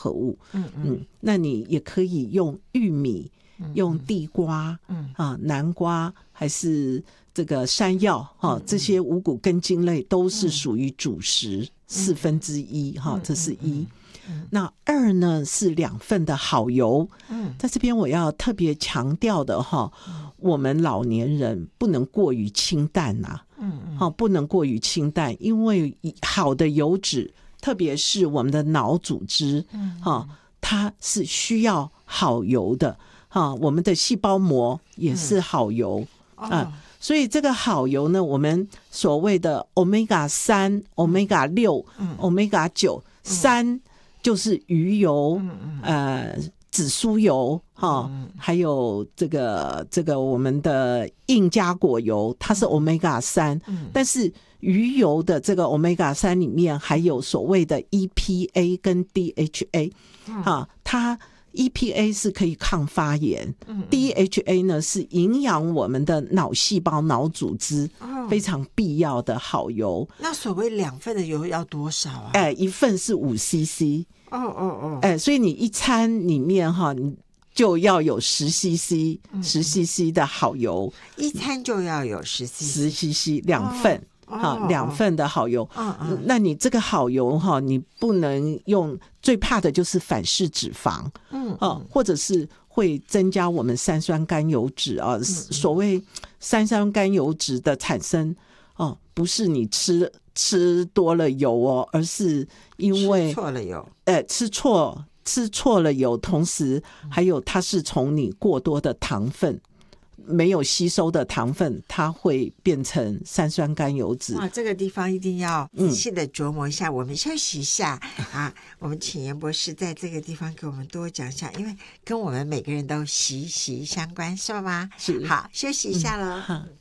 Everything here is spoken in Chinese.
合物。那你也可以用玉米，用地瓜，南瓜，还是这个山药，这些五谷根茎类都是属于主食1/4，这是一。那2呢是2份的好油。在这边我要特别强调的我们老年人不能过于清淡不能过于清淡，因为好的油脂，特别是我们的脑组织它是需要好油的我们的细胞膜也是好油所以这个好油呢，我们所谓的 Omega3、Omega6、Omega9， 3就是鱼油紫苏油还有这个我们的硬加果油，它是 Omega3，但是鱼油的这个 Omega3 里面还有所谓的 EPA 跟 DHA 它EPA 是可以抗发炎DHA 呢是营养我们的脑细胞脑组织非常必要的好油。 那所谓2份的油要多少啊 ？1份是5cc 所以你一餐里面你就要有10cc 的好油， 一餐就要有10cc 2份2份的好油那你这个好油你不能用，最怕的就是反式脂肪或者是会增加我们三酸甘油脂所谓三酸甘油脂的产生不是你吃多了油而是因为吃错了油吃错了油，同时还有它是从你过多的糖分没有吸收的糖分，它会变成三酸甘油脂这个地方一定要仔细的琢磨一下我们休息一下我们请严博士在这个地方给我们多讲一下，因为跟我们每个人都息息相关，是吗？ 是。 好，休息一下咯